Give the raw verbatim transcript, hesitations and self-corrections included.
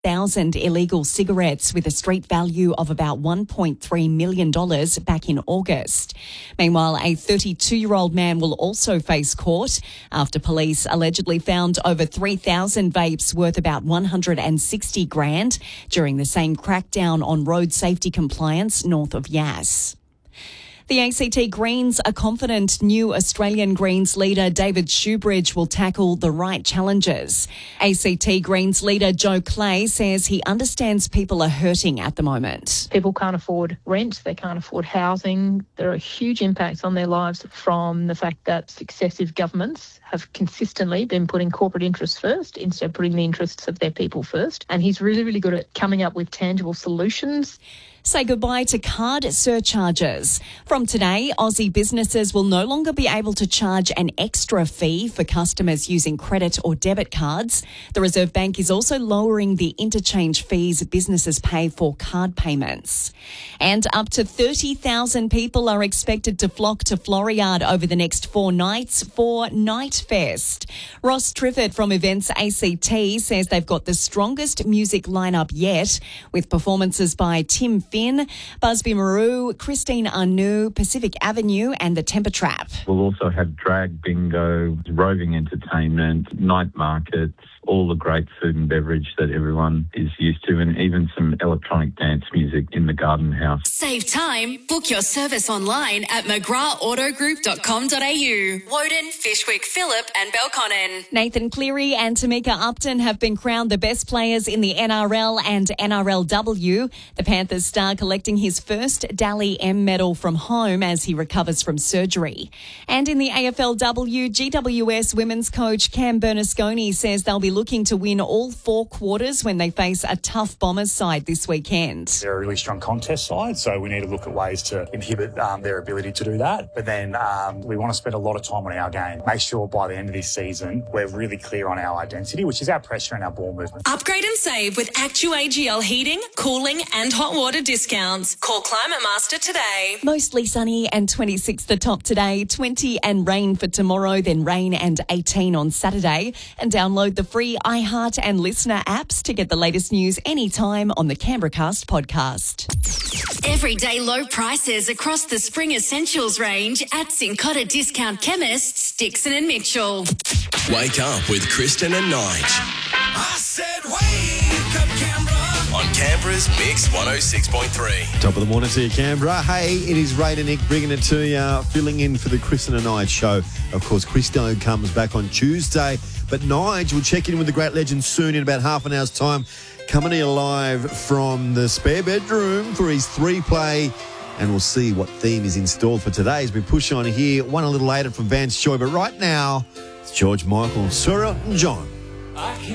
thousand illegal cigarettes with a street value of about one point three million dollars back in August. Meanwhile, a thirty-two-year-old man will also face court after police allegedly found over three thousand vapes worth about one hundred sixty grand during the same crackdown on road safety compliance north of Yass. The A C T Greens are confident new Australian Greens leader David Shoebridge will tackle the right challenges. A C T Greens leader Joe Clay says he understands people are hurting at the moment. People can't afford rent, they can't afford housing. There are huge impacts on their lives from the fact that successive governments have consistently been putting corporate interests first instead of putting the interests of their people first. And he's really, really good at coming up with tangible solutions. Say goodbye to card surcharges. From today, Aussie businesses will no longer be able to charge an extra fee for customers using credit or debit cards. The Reserve Bank is also lowering the interchange fees businesses pay for card payments. And up to thirty thousand people are expected to flock to Floriade over the next four nights for Night Fest. Ross Triffett from Events A C T says they've got the strongest music lineup yet, with performances by Tim Finn, Busby Maru, Christine Anu, Pacific Avenue and the Temper Trap. We'll also have drag bingo, roving entertainment, night markets, all the great food and beverage that everyone is used to, and even some electronic dance music in the Garden House. Save time. Book your service online at mcgrath auto group dot com dot a u. Woden, Fishwick, Phillip and Belconnen. Nathan Cleary and Tamika Upton have been crowned the best players in the N R L and N R L W. The Panthers star collecting his first Dally M medal from home as he recovers from surgery. And in the A F L W, G W S women's coach Cam Bernasconi says they'll be looking to win all four quarters when they face a tough Bombers side this weekend. They're a really strong contest side, so we need to look at ways to inhibit um, their ability to do that. But then um, we want to spend a lot of time on our game. Make sure by the end of this season, we're really clear on our identity, which is our pressure and our ball movement. Upgrade and save with Actu A G L heating, cooling and hot water discounts. Call Climate Master today. Mostly sunny and twenty-six the top today, twenty and rain for tomorrow, then rain and eighteen on Saturday. And download the free iHeart and Listener apps to get the latest news anytime on the Canberracast podcast. Everyday low prices across the spring essentials range at Cincotta Discount Chemists, Dixon and Mitchell. Wake up with Kristen and Nige. I said wake up, Canberra. On Canberra's Mix one oh six point three. Top of the morning to you, Canberra. Hey, it is Ray and Nick bringing it to you, filling in for the Kristen and Nige show. Of course, Christo comes back on Tuesday, but Nige will check in with the great legend soon in about half an hour's time. Coming to you live from the spare bedroom for his three-play, and we'll see what theme is installed for today as we push on here. One a little later from Vance Joy, but right now, it's George Michael, Sarah and John.